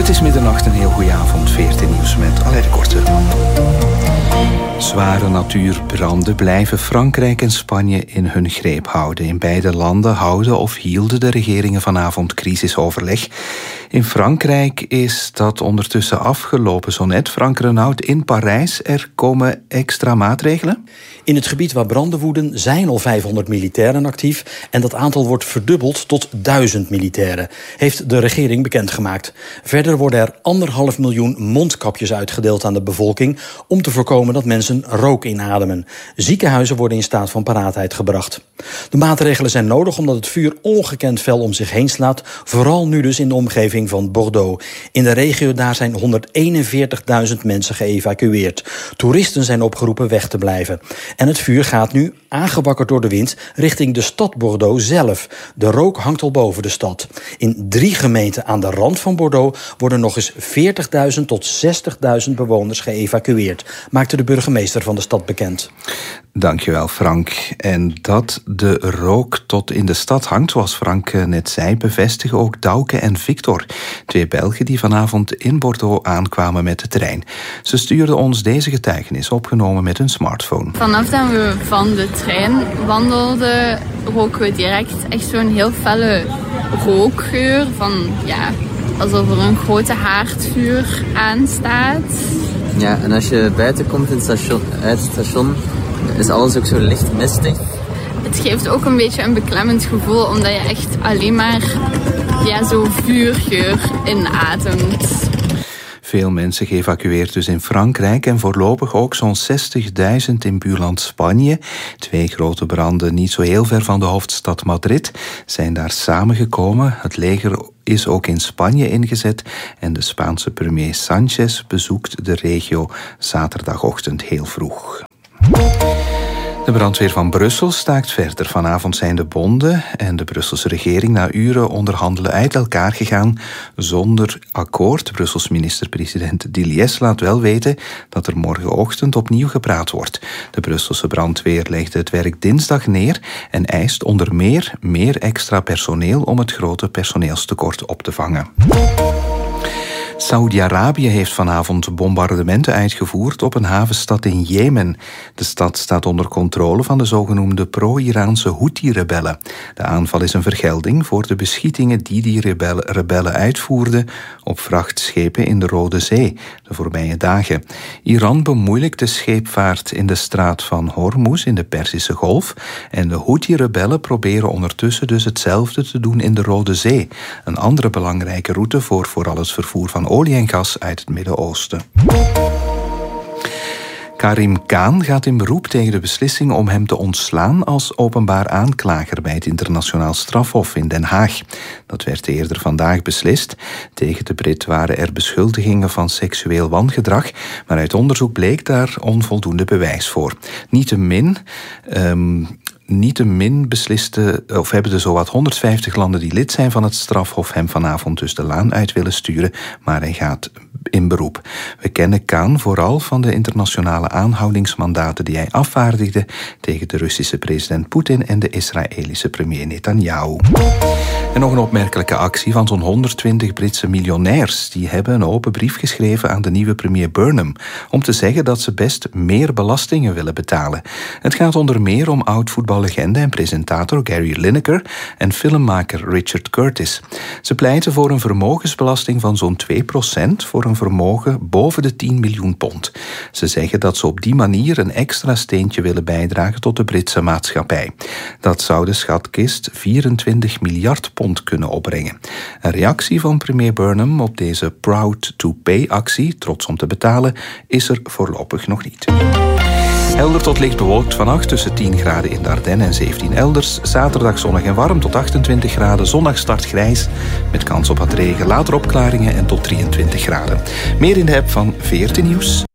Het is middernacht, een heel goede avond. 14 nieuws met Alain de Korte. Zware natuurbranden blijven Frankrijk en Spanje in hun greep houden. In beide landen houden of hielden de regeringen vanavond crisisoverleg. In Frankrijk is dat ondertussen afgelopen. Zo net, Frank Renaud, in Parijs. Er komen extra maatregelen? In het gebied waar branden woeden zijn al 500 militairen actief en dat aantal wordt verdubbeld tot 1000 militairen, heeft de regering bekendgemaakt. Verder worden er 1,5 miljoen mondkapjes uitgedeeld aan de bevolking om te voorkomen dat mensen rook inademen. Ziekenhuizen worden in staat van paraatheid gebracht. De maatregelen zijn nodig omdat het vuur ongekend fel om zich heen slaat, vooral nu dus in de omgeving van Bordeaux. In de regio daar zijn 141.000 mensen geëvacueerd. Toeristen zijn opgeroepen weg te blijven. En het vuur gaat nu, aangewakkerd door de wind, richting de stad Bordeaux zelf. De rook hangt al boven de stad. In 3 gemeenten aan de rand van Bordeaux worden nog eens 40.000 tot 60.000 bewoners geëvacueerd, maakte de burgemeester van de stad bekend. Dankjewel, Frank. En dat de rook tot in de stad hangt, zoals Frank net zei, bevestigen ook Douke en Victor, 2 Belgen die vanavond in Bordeaux aankwamen met de trein. Ze stuurden ons deze getuigenis, opgenomen met hun smartphone. Vanaf dat we van de trein wandelden, roken we direct echt zo'n heel felle rookgeur van, ja, alsof er een grote haardvuur aanstaat. Ja, en als je buiten komt uit het station, is alles ook zo licht mistig. Het geeft ook een beetje een beklemmend gevoel, omdat je echt alleen maar zo'n vuurgeur inademt. Veel mensen geëvacueerd dus in Frankrijk en voorlopig ook zo'n 60.000 in buurland Spanje. 2 grote branden niet zo heel ver van de hoofdstad Madrid zijn daar samengekomen. Het leger is ook in Spanje ingezet en de Spaanse premier Sánchez bezoekt de regio zaterdagochtend heel vroeg. De brandweer van Brussel staakt verder. Vanavond zijn de bonden en de Brusselse regering na uren onderhandelen uit elkaar gegaan zonder akkoord. Brussels minister-president Diliès laat wel weten dat er morgenochtend opnieuw gepraat wordt. De Brusselse brandweer legde het werk dinsdag neer en eist onder meer extra personeel om het grote personeelstekort op te vangen. Saoedi-Arabië heeft vanavond bombardementen uitgevoerd op een havenstad in Jemen. De stad staat onder controle van de zogenoemde pro-Iraanse Houthi-rebellen. De aanval is een vergelding voor de beschietingen die rebellen uitvoerden op vrachtschepen in de Rode Zee de voorbije dagen. Iran bemoeilijkt de scheepvaart in de straat van Hormuz in de Perzische Golf en de Houthi-rebellen proberen ondertussen dus hetzelfde te doen in de Rode Zee. Een andere belangrijke route voor vooral het vervoer van olie en gas uit het Midden-Oosten. Karim Khan gaat in beroep tegen de beslissing om hem te ontslaan als openbaar aanklager bij het Internationaal Strafhof in Den Haag. Dat werd eerder vandaag beslist. Tegen de Brit waren er beschuldigingen van seksueel wangedrag, maar uit onderzoek bleek daar onvoldoende bewijs voor. Niettemin besliste, of hebben de zowat 150 landen die lid zijn van het strafhof hem vanavond dus de laan uit willen sturen, maar hij gaat in beroep. We kennen Khan vooral van de internationale aanhoudingsmandaten die hij afvaardigde tegen de Russische president Poetin en de Israëlische premier Netanyahu. En nog een opmerkelijke actie van zo'n 120 Britse miljonairs. Die hebben een open brief geschreven aan de nieuwe premier Burnham om te zeggen dat ze best meer belastingen willen betalen. Het gaat onder meer om oud-voetballegende en presentator Gary Lineker en filmmaker Richard Curtis. Ze pleiten voor een vermogensbelasting van zo'n 2% voor een vermogen boven de 10 miljoen pond. Ze zeggen dat ze op die manier een extra steentje willen bijdragen tot de Britse maatschappij. Dat zou de schatkist 24 miljard pond kunnen opbrengen. Een reactie van premier Burnham op deze Proud to Pay-actie, trots om te betalen, is er voorlopig nog niet. Helder tot licht bewolkt vannacht tussen 10 graden in de Ardennen en 17 elders. Zaterdag zonnig en warm tot 28 graden. Zondag start grijs met kans op wat regen. Later opklaringen en tot 23 graden. Meer in de app van VRT Nieuws.